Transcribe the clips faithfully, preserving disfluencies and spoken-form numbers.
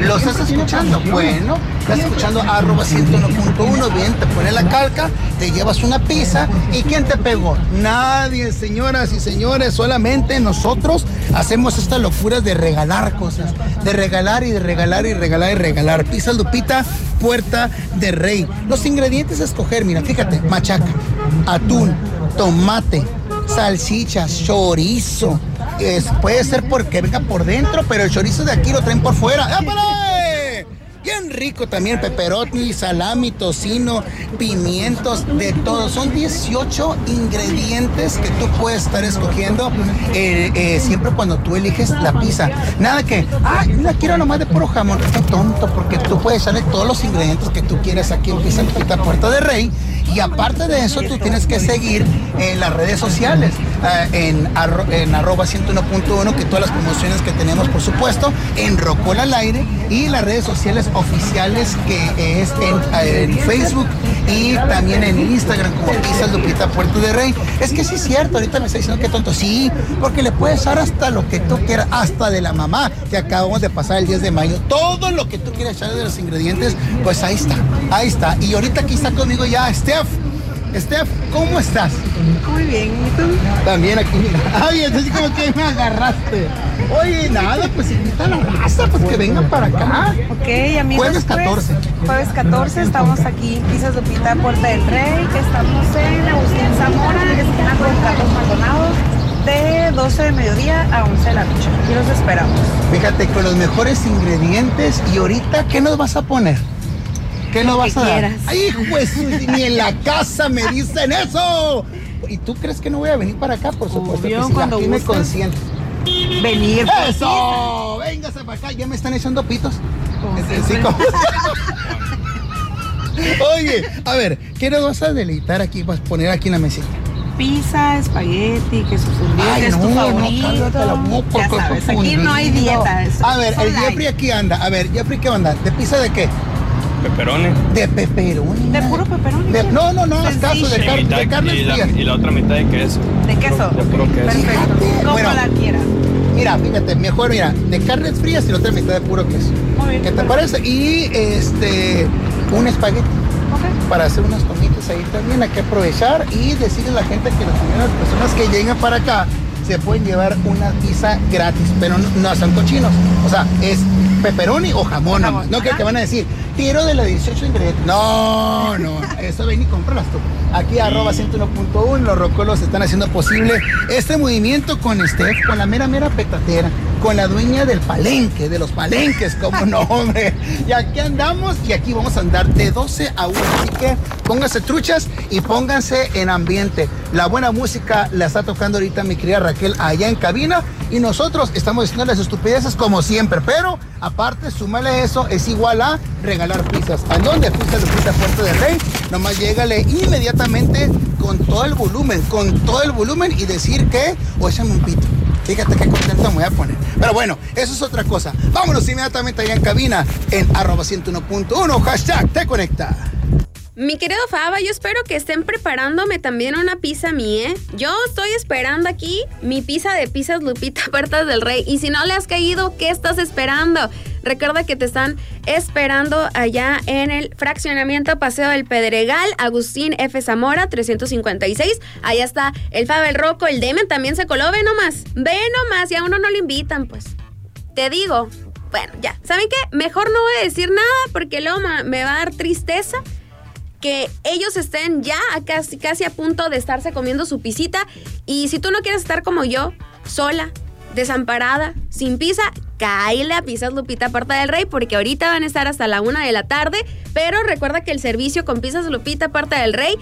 ¿Lo estás escuchando? Bueno, estás escuchando arroba ciento uno punto uno, bien, te pone la calca, te llevas una pizza. ¿Y quién te pegó? Nadie, señoras y señores, solamente nosotros hacemos estas locuras de regalar cosas, de regalar y de regalar y regalar y regalar. Pizzas Lupita, Puerta de Rey. Los ingredientes a escoger, mira, fíjate, machaca, atún, tomate, salchichas, chorizo. Es, puede ser porque venga por dentro, pero el chorizo de aquí lo traen por fuera. ¡Épale! Bien rico también, pepperoni, salami, tocino, pimientos, de todo. Son dieciocho ingredientes que tú puedes estar escogiendo eh, eh, siempre cuando tú eliges la pizza. Nada que, ah, la quiero nomás de puro jamón. Está tonto, porque tú puedes echarle todos los ingredientes que tú quieres aquí en Pizza Lupita Puerta de Rey. Y aparte de eso, tú tienes que seguir en las redes sociales, uh, en, arro, en arroba ciento uno punto uno, que todas las promociones que tenemos, por supuesto, en Rocola al Aire, y las redes sociales oficiales, que es en, en Facebook y también en Instagram, como Pizza Lupita Puerta de Rey. Es que sí es cierto, ahorita me está diciendo que tonto. Sí, porque le puedes dar hasta lo que tú quieras, hasta de la mamá, que acabamos de pasar el diez de mayo. Todo lo que tú quieras echar de los ingredientes, pues ahí está, ahí está. Y ahorita aquí está conmigo ya Steph. Steph, ¿cómo estás? Muy bien, ¿y tú? También aquí, mira. Ay, es así como que me agarraste. Oye, nada, pues invita a la raza, pues que vengan para acá. Ok, amigos. Jueves catorce. Pues, jueves catorce, estamos aquí en Pizzas Lupita, Puerta del Rey, que estamos en Agustín Zamora, esquina con Carlos Maldonados, de doce de mediodía a once de la noche. Y los esperamos. Fíjate, con los mejores ingredientes. Y ahorita, ¿qué nos vas a poner? ¿Qué nos vas a dar? ¡Ay, juez! Ni en la casa me dicen eso. ¿Y tú crees que no voy a venir para acá? Por supuesto Obvio, que sí, cuando aquí me consiento. Venir. ¡Eso! Véngase para acá, ya me están echando pitos. Sí, como... Oye, a ver, ¿qué nos vas a deleitar aquí? Vas a poner aquí en la mesita. Pizza, espagueti, queso fundido, que es no, tu favorito. No, cállate la boca, ya sabes, aquí fundido. no hay dieta. A ver, el Jeffrey aquí anda. A ver, Jeffrey, ¿qué onda? ¿De pizza de qué? Pepperoni. De pepperoni. De puro pepperoni. De, no, no, no, haz caso de, car mitad, de carnes y la, frías. y la otra mitad de queso. De queso. De puro queso. Perfecto. Como Bueno, la quieras. Mira, fíjate, mejor, mira, de carnes frías y la otra mitad de puro queso. Muy bien. ¿Qué te parece? Y este, un espagueti. Okay. Para hacer unas comidas ahí también, hay que aprovechar y decirle a la gente que las primeras personas que lleguen para acá se pueden llevar una pizza gratis, pero no, no son cochinos. O sea, es pepperoni o jamón, jamón. No creo que van a decir, tiro de los dieciocho ingredientes. No, no, eso ven y cómpralas tú. Aquí arroba ciento uno punto uno, los rocolos están haciendo posible este movimiento con Steph, con la mera mera petatera, con la dueña del palenque, de los palenques, como no, hombre. Y aquí andamos y aquí vamos a andar de doce a una. Así que pónganse truchas y pónganse en ambiente. La buena música la está tocando ahorita mi querida Raquel allá en cabina y nosotros estamos diciendo las estupideces como siempre, pero aparte, súmale eso, es igual a regalar pizzas. ¿A dónde? Pizza Lupita Puerta del Rey. Nomás llégale inmediatamente con todo el volumen, con todo el volumen y decir que, o échame un pito. Fíjate qué contento me voy a poner. Pero bueno, eso es otra cosa. Vámonos inmediatamente allá en cabina en arroba ciento uno punto uno, hashtag te conecta. Mi querido Faba, yo espero que estén preparándome también una pizza mía, ¿eh? Yo estoy esperando aquí mi pizza de Pizzas Lupita Puertas del Rey. Y si no le has caído, ¿qué estás esperando? Recuerda que te están esperando allá en el fraccionamiento Paseo del Pedregal, Agustín F. Zamora, trescientos cincuenta y seis. Allá está el Faba, el Rocco, el Demen también se coló. Ve nomás, ve nomás, y a uno no le invitan, pues. Te digo, bueno, ya. ¿Saben qué? Mejor no voy a decir nada porque luego me va a dar tristeza que ellos estén ya casi, casi a punto de estarse comiendo su pisita. Y si tú no quieres estar como yo, sola, desamparada, sin pizza, cáele a Pizzas Lupita Puerta del Rey, porque ahorita van a estar hasta la una de la tarde. Pero recuerda que el servicio con Pizzas Lupita Puerta del Rey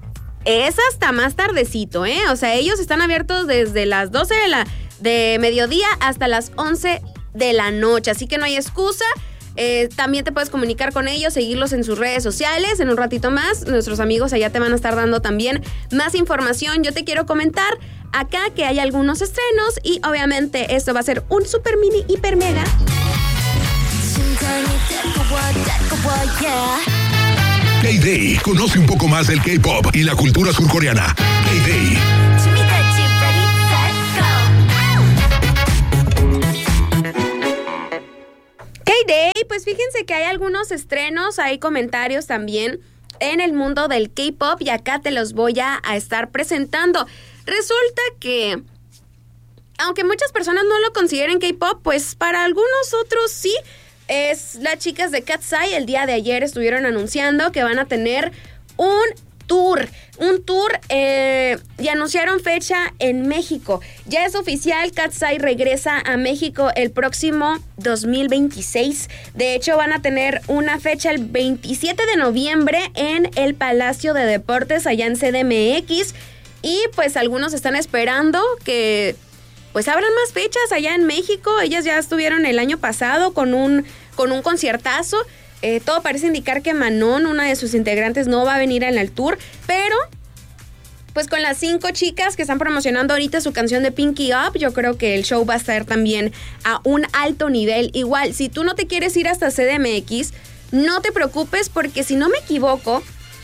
es hasta más tardecito, ¿eh? O sea, ellos están abiertos desde las doce de, la, de mediodía hasta las once de la noche. Así que no hay excusa. Eh, también te puedes comunicar con ellos, seguirlos en sus redes sociales. En un ratito más, nuestros amigos allá te van a estar dando también más información. Yo te quiero comentar acá que hay algunos estrenos y obviamente esto va a ser un super mini hiper mega K-Day. Conoce un poco más del K-pop y la cultura surcoreana. K-Day. K-Day, pues fíjense que hay algunos estrenos, hay comentarios también en el mundo del K-Pop y acá te los voy a, a estar presentando. Resulta que, aunque muchas personas no lo consideren K-Pop, pues para algunos otros sí. Es las chicas de Cat's Eye, el día de ayer estuvieron anunciando que van a tener un tour, un tour eh, y anunciaron fecha en México. Ya es oficial, Cat's Eye regresa a México el próximo dos mil veintiséis. De hecho, van a tener una fecha el veintisiete de noviembre en el Palacio de Deportes allá en C D M X. Y pues algunos están esperando que pues abran más fechas allá en México. Ellas ya estuvieron el año pasado con un, con un conciertazo. Eh, todo parece indicar que Manon, una de sus integrantes, no va a venir en el tour, pero pues con las cinco chicas que están promocionando ahorita su canción de Pinky Up, yo creo que el show va a estar también a un alto nivel. Igual, si tú no te quieres ir hasta C D M X, no te preocupes porque si no me equivoco,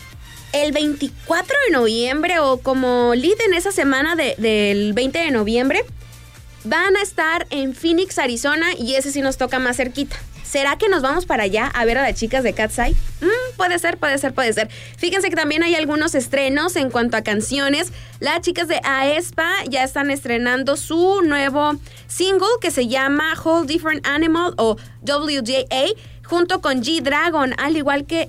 el veinticuatro de noviembre o como lead en esa semana de, del veinte de noviembre, van a estar en Phoenix, Arizona, y ese sí nos toca más cerquita. ¿Será que nos vamos para allá a ver a las chicas de Cat's Eye? Mm, puede ser, puede ser, puede ser. Fíjense que también hay algunos estrenos en cuanto a canciones. Las chicas de aespa ya están estrenando su nuevo single que se llama Whole Different Animal o W J A junto con G-Dragon, al igual que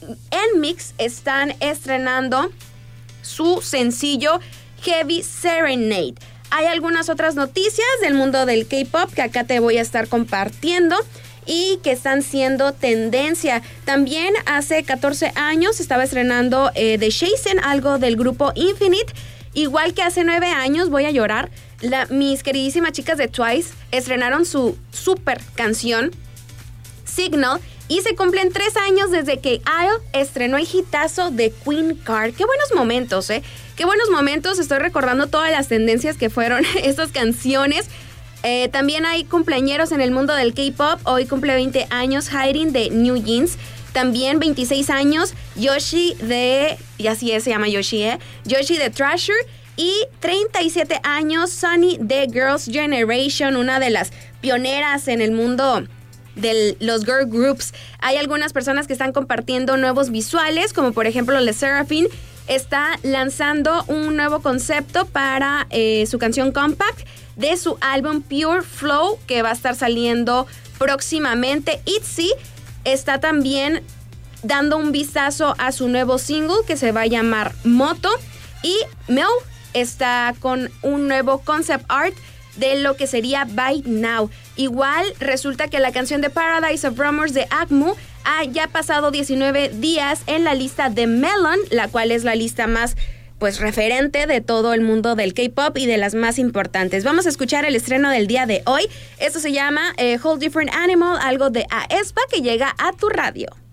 N-Mix están estrenando su sencillo Heavy Serenade. Hay algunas otras noticias del mundo del K-Pop que acá te voy a estar compartiendo y que están siendo tendencia. También hace catorce años estaba estrenando eh, The Shazen, algo del grupo Infinite. Igual que hace nueve años, voy a llorar, la, mis queridísimas chicas de Twice estrenaron su super canción Signal. Y se cumplen tres años desde que I V E estrenó el hitazo de Queen Card. Qué buenos momentos, ¿eh? Qué buenos momentos. Estoy recordando todas las tendencias que fueron estas canciones. Eh, también hay cumpleañeros en el mundo del K-Pop. Hoy cumple veinte años Hiding de New Jeans. También veintiséis años Yoshi de... Y así es, se llama Yoshi, ¿eh? Yoshi de Treasure. Y treinta y siete años Sunny de Girls' Generation, una de las pioneras en el mundo de los girl groups. Hay algunas personas que están compartiendo nuevos visuales, como por ejemplo Le Sserafim está lanzando un nuevo concepto para eh, su canción Compact de su álbum Pure Flow, que va a estar saliendo próximamente. ITZY está también dando un vistazo a su nuevo single que se va a llamar Moto, y Mel está con un nuevo concept art de lo que sería By Now. Igual resulta que la canción de Paradise of Rumors de Akmu ha ya pasado diecinueve días en la lista de Melon, la cual es la lista más pues referente de todo el mundo del K-Pop y de las más importantes. Vamos a escuchar el estreno del día de hoy. Esto se llama eh, Whole Different Animal, algo de aespa, que llega a tu radio.